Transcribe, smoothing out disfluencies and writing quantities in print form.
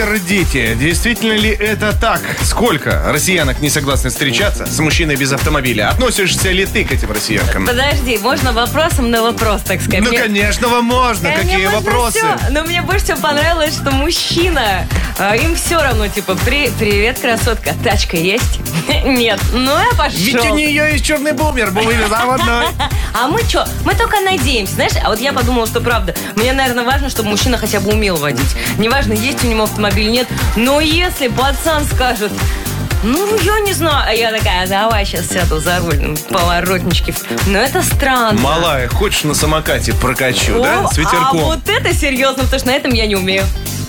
Дети, действительно ли это так? Сколько россиянок не согласны встречаться с мужчиной без автомобиля? Относишься ли ты к этим россиянкам? Подожди, можно вопросом на вопрос, так сказать? Ну, конечно, вам можно. Какие вопросы? Все. Но мне больше всего понравилось, что мужчина, им все равно, типа, привет, красотка, тачка есть? Нет. Ну, я пошел. Ведь у нее есть черный бумер, был заводной. А мы что? Мы только надеемся, знаешь? А вот я подумала, что правда, мне, наверное, важно, чтобы мужчина хотя бы умел водить. Неважно, есть у него автомобиль, нет. Но если пацан скажет, ну, я не знаю. А я такая, давай сейчас сяду за руль, поворотнички. Но это странно. Малая, хочешь на самокате прокачу, да? С ветерком. А вот это серьезно, потому что на этом я не умею.